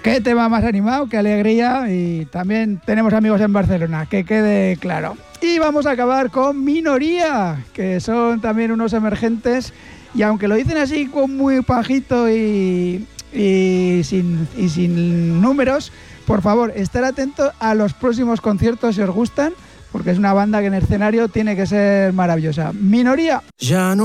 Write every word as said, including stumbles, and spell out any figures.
Qué tema más animado, qué alegría, y también tenemos amigos en Barcelona, que quede claro. Y vamos a acabar con Minoría, que son también unos emergentes, y aunque lo dicen así con muy pajito y, y, sin, y sin números, por favor, estar atento a los próximos conciertos si os gustan, porque es una banda que en el escenario tiene que ser maravillosa. Minoría. Ya no